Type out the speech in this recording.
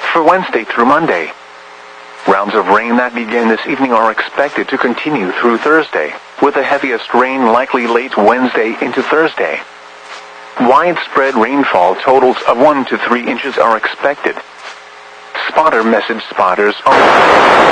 for Wednesday through Monday. Rounds of rain that begin this evening are expected to continue through Thursday, with the heaviest rain likely late Wednesday into Thursday. Widespread rainfall totals of 1 to 3 inches are expected. Spotter message spotters are